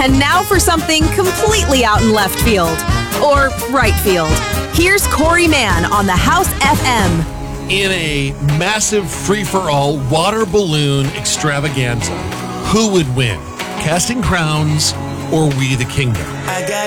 And now for something completely out in left field. Or right field. Here's Corey Mann on the House FM. In a massive free-for-all water balloon extravaganza, who would win? Casting Crowns or We the Kingdom? I got